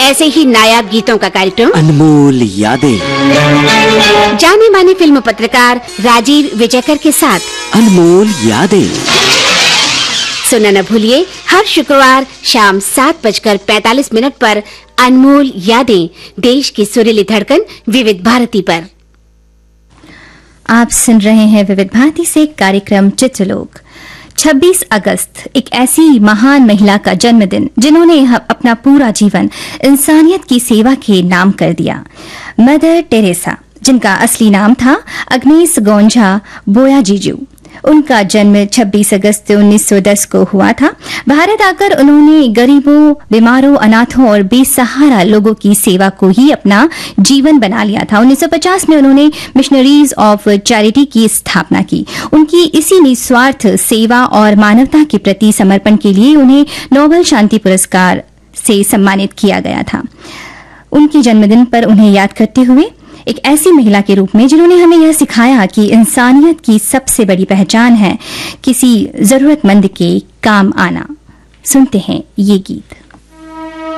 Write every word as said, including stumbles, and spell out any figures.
ऐसे ही नायाब गीतों का कार्यक्रम अनमोल यादें, जाने माने फिल्म पत्रकार राजीव विजयकर के साथ अनमोल यादें। सुनना न भूलिए हर शुक्रवार शाम सात बजकर पैतालीस मिनट पर अनमोल यादें, देश की सुरीली धड़कन विविध भारती पर। आप सुन रहे हैं विविध भारती से कार्यक्रम चित्रलोक। छब्बीस अगस्त एक ऐसी महान महिला का जन्मदिन जिन्होंने अपना पूरा जीवन इंसानियत की सेवा के नाम कर दिया। मदर टेरेसा, जिनका असली नाम था अग्नेस गोंजा बोयाजीजू। उनका जन्म छब्बीस अगस्त उन्नीस सौ दस को हुआ था। भारत आकर उन्होंने गरीबों, बीमारों, अनाथों और बेसहारा लोगों की सेवा को ही अपना जीवन बना लिया था। उन्नीस सौ पचास में उन्होंने मिशनरीज ऑफ चैरिटी की स्थापना की। उनकी इसी निस्वार्थ सेवा और मानवता के प्रति समर्पण के लिए उन्हें नोबेल शांति पुरस्कार से सम्मानित किया गया था। उनके जन्मदिन पर उन्हें याद करते हुए एक ऐसी महिला के रूप में जिन्होंने हमें यह सिखाया कि इंसानियत की सबसे बड़ी पहचान है किसी जरूरतमंद के काम आना, सुनते हैं ये गीत।